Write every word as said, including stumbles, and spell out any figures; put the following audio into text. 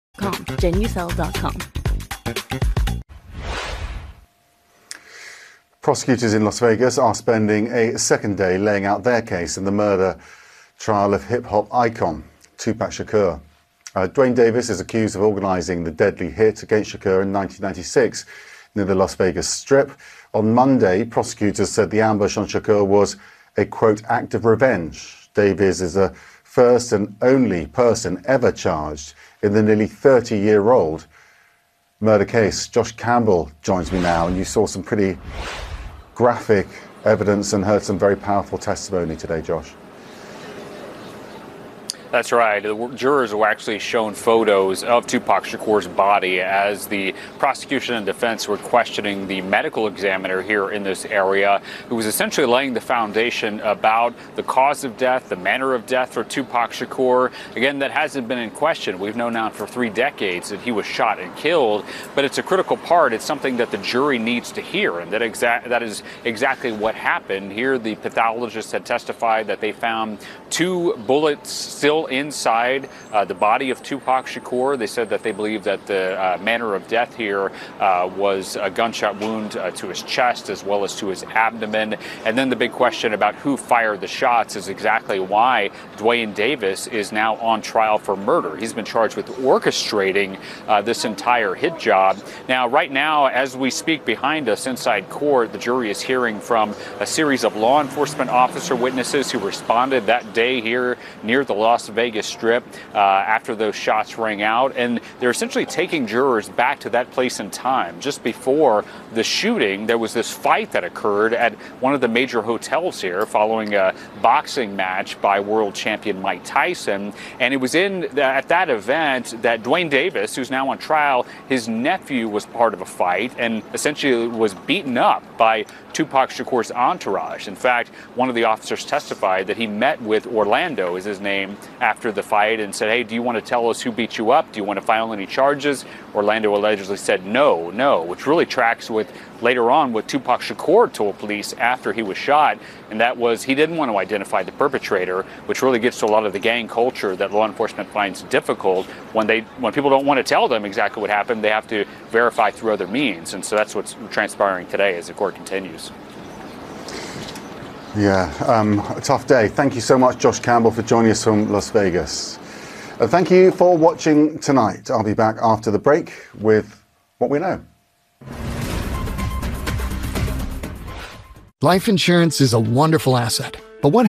genucel dot com. Prosecutors in Las Vegas are spending a second day laying out their case in the murder trial of hip-hop icon Tupac Shakur. Uh, Dwayne Davis is accused of organising the deadly hit against Shakur in nineteen ninety-six near the Las Vegas Strip. On Monday, prosecutors said the ambush on Shakur was a, quote, act of revenge. Davis is the first and only person ever charged in the nearly thirty-year-old murder case. Josh Campbell joins me now, and you saw some pretty graphic evidence and heard some very powerful testimony today, Josh. That's right. The jurors were actually shown photos of Tupac Shakur's body as the prosecution and defense were questioning the medical examiner here in this area, who was essentially laying the foundation about the cause of death, the manner of death for Tupac Shakur. Again, that hasn't been in question. We've known now for three decades that he was shot and killed, but it's a critical part. It's something that the jury needs to hear, and that, exa- that is exactly what happened. Here, the pathologist had testified that they found two bullets still inside uh, the body of Tupac Shakur. They said that they believe that the uh, manner of death here uh, was a gunshot wound uh, to his chest as well as to his abdomen. And then the big question about who fired the shots is exactly why Dwayne Davis is now on trial for murder. He's been charged with orchestrating uh, this entire hit job. Now, right now, as we speak behind us inside court, the jury is hearing from a series of law enforcement officer witnesses who responded that day here near the Las Vegas Strip uh, after those shots rang out, and they're essentially taking jurors back to that place in time. Just before the shooting, there was this fight that occurred at one of the major hotels here following a boxing match by world champion Mike Tyson, and it was in the, at that event that Dwayne Davis, who's now on trial, his nephew was part of a fight and essentially was beaten up by Tupac Shakur's entourage. In fact, one of the officers testified that he met with Orlando, is his name, after the fight and said, hey, do you want to tell us who beat you up? Do you want to file any charges? Orlando allegedly said no, no, which really tracks with later on what Tupac Shakur told police after he was shot, and that was he didn't want to identify the perpetrator, which really gets to a lot of the gang culture that law enforcement finds difficult. When they when people don't want to tell them exactly what happened, they have to verify through other means, and so that's what's transpiring today as the court continues. Yeah, um, a tough day. Thank you so much, Josh Campbell, for joining us from Las Vegas. Uh, thank you for watching tonight. I'll be back after the break with what we know. Life insurance is a wonderful asset, but what